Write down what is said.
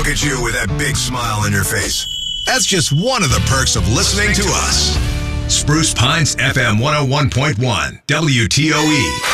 look at you with that big smile on your face. That's just one of the perks of listening to us. Spruce Pines FM 101.1 WTOE.